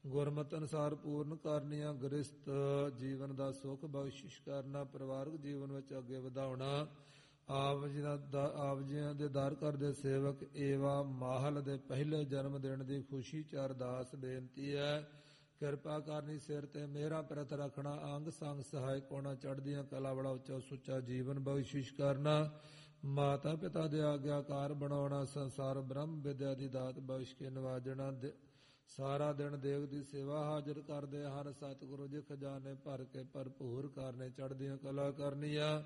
ਗੁਰਮਤਿ ਅਨੁਸਾਰ ਪੂਰਨ ਕਰਨੀਆਂ, ਗ੍ਰਸਤ ਜੀਵਨ ਦਾ ਸੁੱਖ ਬਖਸ਼ਿਸ਼ ਕਰਨਾ, ਪਰਿਵਾਰਕ ਜੀਵਨ ਵਿੱਚ ਅੱਗੇ ਵਧਾਉਣਾ, ਆਪ ਜੀਆਂ ਦੇ ਦਰ ਕਰਦੇ ਸੇਵਕ ਏਵਾ ਮਾਹਲ ਦੇ ਪਹਿਲੇ ਜਨਮ ਦਿਨ ਦੀ ਖੁਸ਼ੀ ਚ ਅਰਦਾਸ ਬੇਨਤੀ ਹੈ। ਕਿਰਪਾ ਕਰਨੀ, ਸਿਰ ਤੇ ਮਿਹਰਾਂ ਪ੍ਰਤ ਰੱਖਣਾ, ਅੰਗ ਸੰਗ ਸਹਾਇਕ ਹੋਣਾ, ਚੜ੍ਹਦੀਆਂ ਕਲਾ ਬੜਾ ਉੱਚਾ ਸੁੱਚਾ ਜੀਵਨ ਬਖਸ਼ਿਸ਼ ਕਰਨਾ, ਮਾਤਾ ਪਿਤਾ ਦੇ ਆਗਿਆਕਾਰ ਬਣਾਉਣਾ, ਸੰਸਾਰ ਬ੍ਰਹਮ ਵਿਦਿਆ ਦੀ ਦਾਤ ਬਖਸ਼ ਕੇ ਨਵਾਜਣਾ। ਸਾਰਾ ਦਿਨ ਦੇਗ ਦੀ ਸੇਵਾ ਹਾਜ਼ਰ ਕਰਦੇ ਹਨ, ਸਤਿਗੁਰੂ ਜੀ ਖਜ਼ਾਨੇ ਭਰ ਕੇ ਭਰਪੂਰ ਕਰਨੇ, ਚੜ੍ਹਦੀਆਂ ਕਲਾ ਕਰਨੀਆਂ।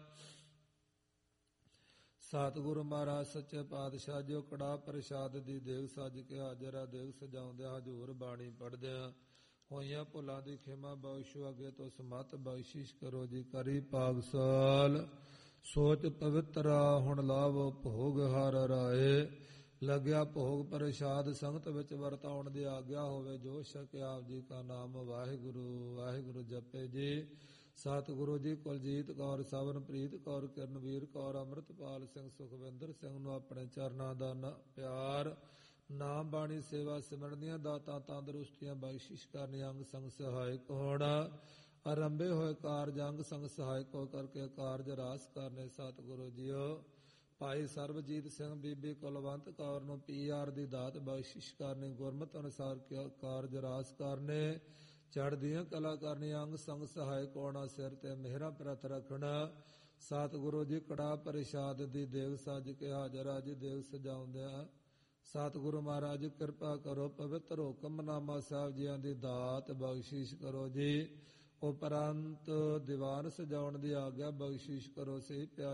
ਸਤਿਗੁਰੂ ਮਹਾਰਾਜ ਸੱਚੇ ਪਾਤਸ਼ਾਹ ਜੀ ਕੜਾ ਪ੍ਰਸ਼ਾਦ ਦੀ ਦੇਗ ਸੱਜ ਕੇ ਹਾਜ਼ਰ ਆ, ਦੇਗ ਸਜਾਉਂਦਿਆਂ ਹਜ਼ੂਰ ਬਾਣੀ ਪੜ੍ਹਦਿਆਂ ਹੋਈਆਂ ਭੁੱਲਾਂ ਦੀ ਖਿਮਾ ਬਖਸ਼ੋ, ਅੱਗੇ ਤੋਂ ਸਮਤ ਬਖਸ਼ਿਸ਼ ਕਰੋ ਜੀ। ਕਰੀ ਪਾਗਸਾਲ ਸੋਚ ਪਵਿੱਤਰਾ, ਹੁਣ ਲਾਵੋ ਭੋਗ ਹਰ ਰਾਏ, ਲੱਗਿਆ ਭੋਗ ਪ੍ਰਸ਼ਾਦ ਸੰਗਤ ਵਿੱਚ ਵਰਤਾਉਣ ਦੀ ਆਗਿਆ ਹੋਵੇ, ਜੋ ਛਕੇ ਆਪ ਜੀ ਕਾ ਨਾਮ ਵਾਹਿਗੁਰੂ ਵਾਹਿਗੁਰੂ ਜਪੇ ਜੀ। ਸਤਿਗੁਰੂ ਜੀ ਕੁਲਜੀਤ ਕੌਰ, ਸਵਰਨਪ੍ਰੀਤ ਕੌਰ, ਕਿਰਨਵੀਰ ਕੌਰ, ਅੰਮ੍ਰਿਤਪਾਲ ਸਿੰਘ, ਸੁਖਵਿੰਦਰ ਸਿੰਘ ਨੂੰ ਆਪਣੇ ਚਰਨਾਂ ਦਾ ਪਿਆਰ, ਨਾਮ ਬਾਣੀ ਸੇਵਾ ਸਿਮਰਨ ਦੀਆਂ ਦਾਤਾਂ ਤੰਦਰੁਸਤੀਆਂ ਬਖਸ਼ਿਸ਼ ਕਰਨੀ, ਅੰਗ ਸੰਗ ਸਹਾਇਕ ਹੋਣਾ, ਆਰੰਭੇ ਹੋਏ ਕਾਰਜ ਅੰਗ ਸੰਗ ਸਹਾਇਕ ਹੋ ਕਰਕੇ ਕਾਰਜ ਰਾਸ ਕਰਨੇ। ਸਤਿਗੁਰੂ ਜੀਓ ਭਾਈ ਸਰਬਜੀਤ ਸਿੰਘ, ਬੀਬੀ ਕੁਲਵੰਤ ਕੌਰ ਨੂੰ PR ਦੀ ਦਾਤ ਬਖਸ਼ਿਸ਼ ਕਰਨੀ, ਗੁਰਮਤਿ ਅਨੁਸਾਰ ਕਾਰਜ ਰਾਸ ਕਰਨੇ, ਚੜ੍ਹਦੀਆਂ ਕਲਾ ਕਰਨੀ, ਅੰਗ ਸੰਗ ਸਹਾਇਕ ਹੋਣਾ, ਸਿਰ ਤੇ ਮਿਹਰਾਂ ਪ੍ਰਤ ਰੱਖਣਾ। ਸਤਿਗੁਰੂ ਜੀ ਕੜਾ ਪ੍ਰਸ਼ਾਦ ਦੀ ਦੇਗ ਸੱਜ ਕੇ ਹਾਜ਼ਰ ਆ ਜੀ, ਦੇਗ ਸਜਾਉਂਦਿਆਂ ਸਤਿਗੁਰੂ ਮਹਾਰਾਜ ਕਿਰਪਾ ਕਰੋ, ਪਵਿੱਤਰ ਹੁਕਮਨਾਮਾ ਸਾਹਿਬ ਜੀਆਂ ਦੀ ਦਾਤ ਬਖਸ਼ਿਸ਼ ਕਰੋ ਜੀ। ਉਪਰੰਤ ਦੀਵਾਨ ਸਜਾਉਣ ਦੀ ਆਗਿਆ ਬਖਸ਼ਿਸ਼ ਕਰੋ। ਸਹੀ ਪਿਆਰ